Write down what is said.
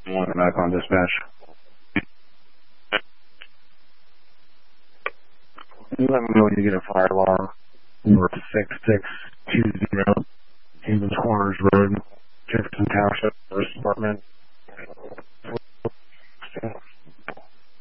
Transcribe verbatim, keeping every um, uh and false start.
One back on dispatch. You let me know when you get a fire alarm. Number six six two zero, Havens Corners Road, Jefferson Township, First Department.